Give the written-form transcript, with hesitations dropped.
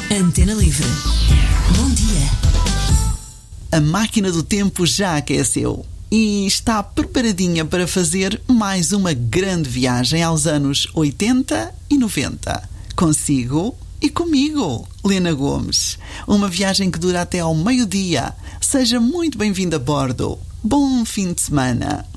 Antena Livre. Bom dia. A máquina do tempo já aqueceu e está preparadinha para fazer mais uma grande viagem aos anos 80 e 90. Consigo e comigo, Lena Gomes. Uma viagem que dura até ao meio-dia. Seja muito bem-vinda a bordo. Bom fim de semana.